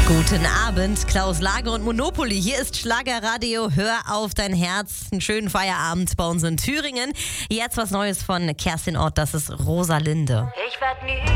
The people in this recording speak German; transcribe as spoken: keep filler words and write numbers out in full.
Guten Abend, Klaus Lage und Monopoly. Hier ist Schlagerradio. Hör auf dein Herz. Einen schönen Feierabend bei uns in Thüringen. Jetzt was Neues von Kerstin Ott. Das ist Rosalinde. Ich werd nie